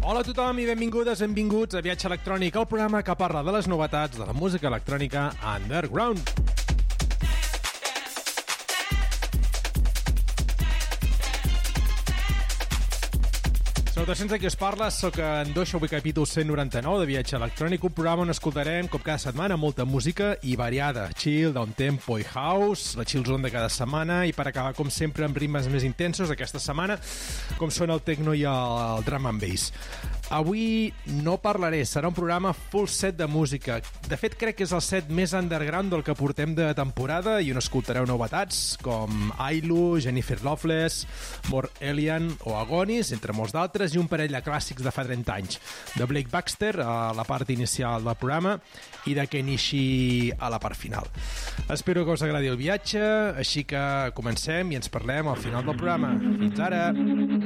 Hola a tothom i benvingudes, benvinguts a Viatge Electrònic, el programa que parla de les novetats de la música electrònica underground. Salutacions a qui us parla, soc en Doixo, avui capítol 199 de Viatge Electrònic, un programa on escoltarem, com cada setmana, molta música i variada, chill, downtempo i house, la chill zone de cada setmana, i per acabar, com sempre, amb ritmes més intensos aquesta setmana, com són el techno i el drum and bass. Avui no parlaré, serà un programa full set de música. De fet, crec que és el set més underground del que portem de temporada i on escoltareu novetats com Ailu, Jennifer Loveless, More Alien o Agonis, entre molts d'altres, i un parell de clàssics de fa 30 anys, de Blake Baxter a la part inicial del programa i de Kenichi a la part final. Espero que us agradi el viatge, així que comencem i ens parlem al final del programa. Fins ara!